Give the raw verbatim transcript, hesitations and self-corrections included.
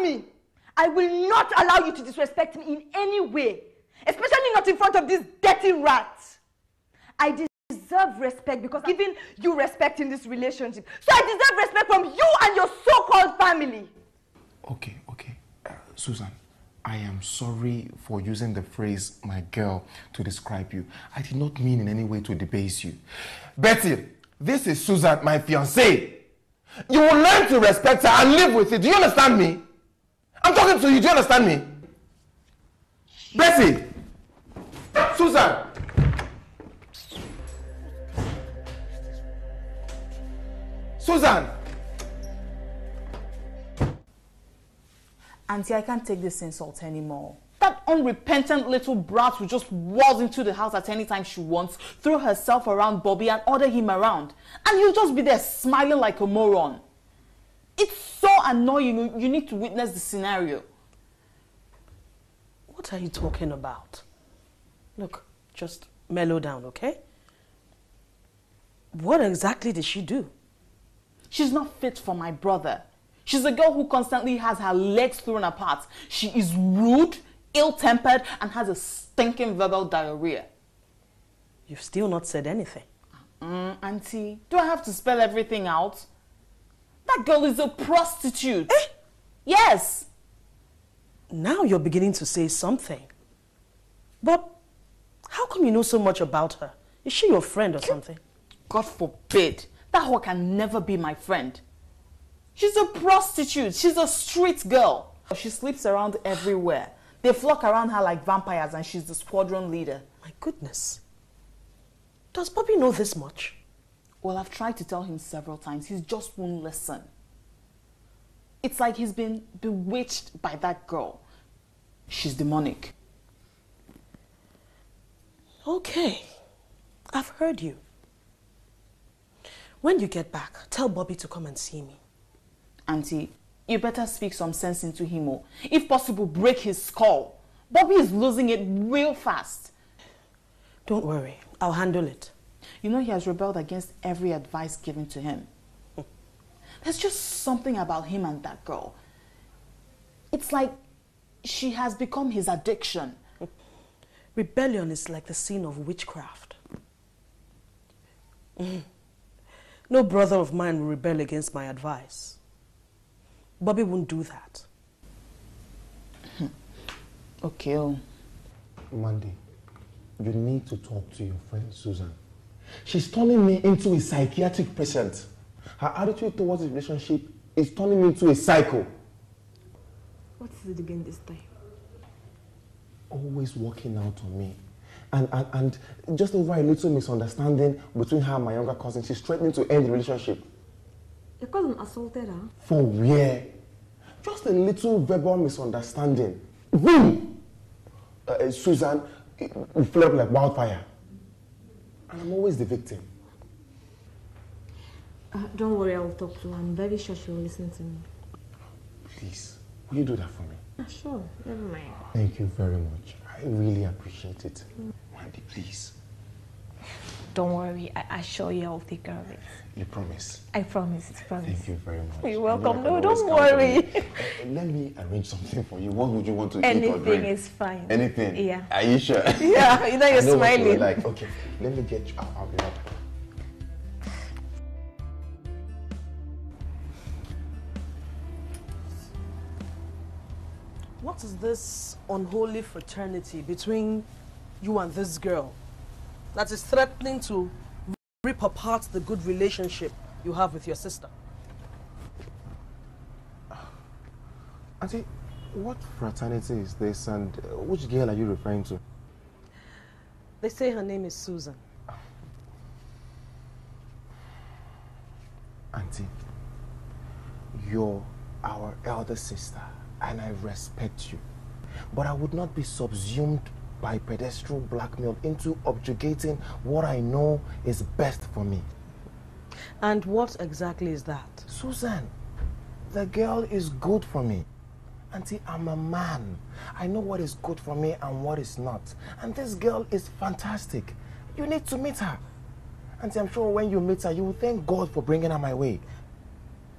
me. I will not allow you to disrespect me in any way, especially not in front of this dirty rat. I deserve respect because I'm giving you respect in this relationship. So I deserve respect from you and your so-called family. Okay, okay. Uh, Susan, I am sorry for using the phrase my girl to describe you. I did not mean in any way to debase you. Betty, this is Susan, my fiancée. You will learn to respect her and live with it. Do you understand me? I'm talking to you. Do you understand me? Betty! Susan! Susan! Auntie, I can't take this insult anymore. That unrepentant little brat who just walls into the house at any time she wants, throw herself around Bobby and order him around. And he'll just be there smiling like a moron. It's so annoying. You need to witness the scenario. What are you talking about? Look, just mellow down, okay? What exactly did she do? She's not fit for my brother. She's a girl who constantly has her legs thrown apart. She is rude, ill-tempered, and has a stinking verbal diarrhea. You've still not said anything. Mm, Auntie, do I have to spell everything out? That girl is a prostitute. Eh? Yes. Now you're beginning to say something. But how come you know so much about her? Is she your friend or something? God forbid. That whore can never be my friend. She's a prostitute. She's a street girl. She sleeps around everywhere. They flock around her like vampires and she's the squadron leader. My goodness. Does Bobby know this much? Well, I've tried to tell him several times. He just won't listen. It's like he's been bewitched by that girl. She's demonic. Okay. I've heard you. When you get back, tell Bobby to come and see me. Auntie, you better speak some sense into him. Oh. If possible, break his skull. Bobby is losing it real fast. Don't worry. I'll handle it. You know he has rebelled against every advice given to him. There's just something about him and that girl. It's like she has become his addiction. Rebellion is like the sin of witchcraft. Mm. No brother of mine will rebel against my advice. Bobby won't do that. Okay. Oh. Mandy, you need to talk to your friend Susan. She's turning me into a psychiatric patient. Her attitude towards the relationship is turning me into a psycho. What is it again this time? Always working out on me. And, and, and just over a little misunderstanding between her and my younger cousin, she's threatening to end the relationship. Your cousin assaulted her? For where? Just a little verbal misunderstanding. Boom! Uh, Susan, we flare up like wildfire. And I'm always the victim. Uh, don't worry, I will talk to her. I'm very sure she will listen to me. Please, will you do that for me? Uh, sure, never mind. Thank you very much. I really appreciate it. Mm. Mandy, please. Don't worry, I assure you I will take care of it. You promise? I promise, it's promise. Thank you very much. You're welcome. No, don't worry. Uh, let me arrange something for you. What would you want to Anything eat or drink? Anything is fine. Anything? Yeah. Are you sure? Yeah, you know you're I know smiling. What you like. Okay, let me get you. I'll, I'll be right back. What is this unholy fraternity between you and this girl that is threatening to rip apart the good relationship you have with your sister? Auntie, what fraternity is this and uh, which girl are you referring to? They say her name is Susan. Auntie, you're our elder sister and I respect you. But I would not be subsumed by pedestral blackmail into objurgating what I know is best for me. And what exactly is that? Susan, the girl is good for me. Auntie, I'm a man. I know what is good for me and what is not. And this girl is fantastic. You need to meet her. Auntie, I'm sure when you meet her, you will thank God for bringing her my way.